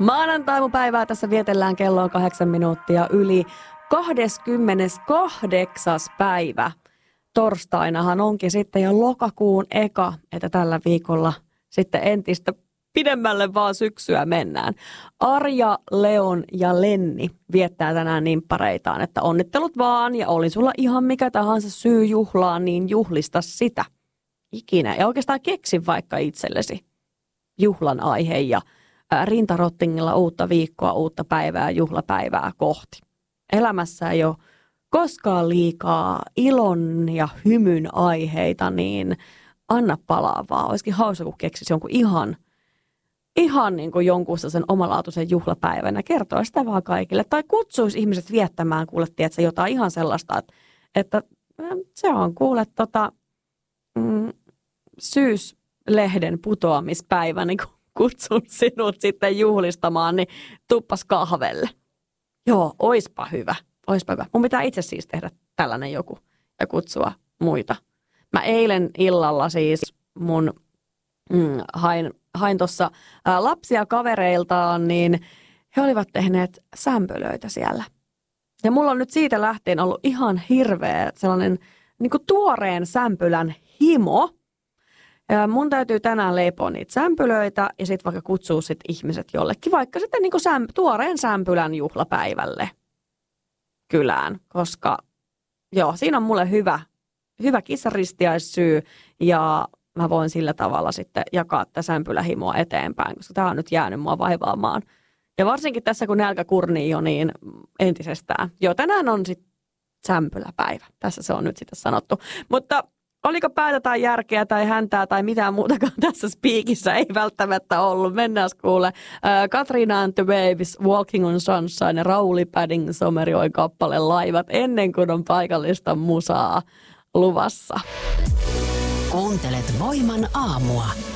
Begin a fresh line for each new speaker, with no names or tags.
Maanantaimupäivää tässä vietellään, kello on 8 minuuttia yli 28. päivä. Torstainahan onkin sitten jo lokakuun eka, että tällä viikolla sitten entistä pidemmälle vaan syksyä mennään. Arja, Leon ja Lenni viettää tänään nimppareitaan, että onnittelut vaan ja oli sulla ihan mikä tahansa syy juhlaan, niin juhlista sitä ikinä. Ja oikeastaan keksi vaikka itsellesi juhlan aihe ja rintarottingilla uutta viikkoa, uutta päivää, juhlapäivää kohti. Elämässä ei ole koskaan liikaa ilon ja hymyn aiheita, niin anna palaa vaan. Olisikin hauska, kun keksisi jonkun ihan niin kuin jonkun sen omalaatuisen juhlapäivän ja kertoo sitä vaan kaikille. Tai kutsuisi ihmiset viettämään, kuule, tiedätkö, jotain ihan sellaista, että se on kuule syyslehden putoamispäivä, niin kutsun sinut sitten juhlistamaan, niin tuppas kahvelle. Joo, oispa hyvä. Mun pitää itse siis tehdä tällainen joku ja kutsua muita. Mä eilen illalla siis hain tuossa lapsia kavereiltaan, niin he olivat tehneet sämpylöitä siellä. Ja mulla on nyt siitä lähtien ollut ihan hirveä sellainen niin kuin tuoreen sämpylän himo. Ja mun täytyy tänään leipoa niitä sämpylöitä ja sitten vaikka kutsua sit ihmiset jollekin, vaikka sitten niin kuin tuoreen sämpylän juhlapäivälle kylään, koska joo, siinä on mulle hyvä kissaristiaissyy ja mä voin sillä tavalla sitten jakaa tätä sämpylähimoa eteenpäin, koska tää on nyt jäänyt mua vaivaamaan. Ja varsinkin tässä, kun nälkä kurnii jo niin entisestään. Joo, tänään on sitten sämpyläpäivä. Tässä se on nyt sitten sanottu. Mutta oliko päätä tai järkeä tai häntää tai mitään muutakaan tässä spiikissä? Ei välttämättä ollut. Mennään kuule. Katriina and the Waves, Walking on Sunshine ja Rauli Padding somerioi kappale Laivat ennen kuin on paikallista musaa luvassa.
Kuuntelet Voiman aamua.